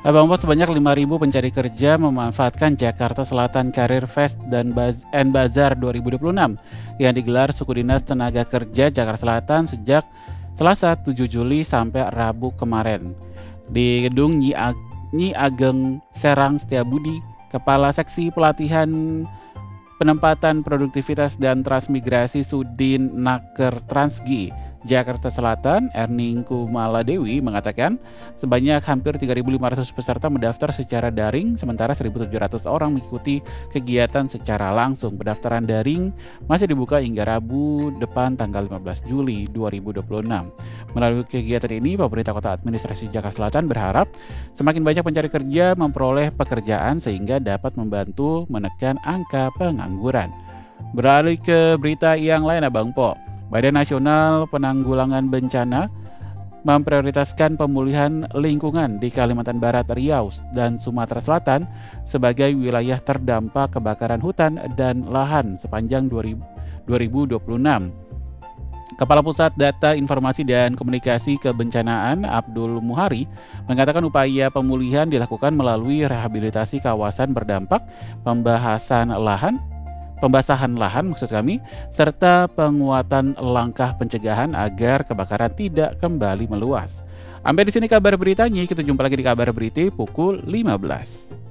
Bang Bos, sebanyak 5.000 pencari kerja memanfaatkan Jakarta Selatan Career Fest dan Bazar 2026 yang digelar Suku Dinas Tenaga Kerja Jakarta Selatan sejak Selasa 7 Juli sampai Rabu kemarin. Di gedung Nyi Ageng Serang Setiabudi, Kepala Seksi Pelatihan Penempatan Produktivitas dan Transmigrasi Sudin Naker Transgi Jakarta Selatan, Erning Kumaladewi mengatakan sebanyak hampir 3.500 peserta mendaftar secara daring, sementara 1.700 orang mengikuti kegiatan secara langsung. Pendaftaran daring masih dibuka hingga Rabu depan tanggal 15 Juli 2026. Melalui kegiatan ini, pemerintah Kota Administrasi Jakarta Selatan berharap semakin banyak pencari kerja memperoleh pekerjaan sehingga dapat membantu menekan angka pengangguran. Beralih ke berita yang lain, Abang Po. Badan Nasional Penanggulangan Bencana memprioritaskan pemulihan lingkungan di Kalimantan Barat, Riau, dan Sumatera Selatan sebagai wilayah terdampak kebakaran hutan dan lahan sepanjang 2026. Kepala Pusat Data Informasi dan Komunikasi Kebencanaan Abdul Muhari mengatakan upaya pemulihan dilakukan melalui rehabilitasi kawasan berdampak, pembasahan lahan serta penguatan langkah pencegahan agar kebakaran tidak kembali meluas. Sampai di sini kabar beritanya, kita jumpa lagi di kabar berita pukul 15.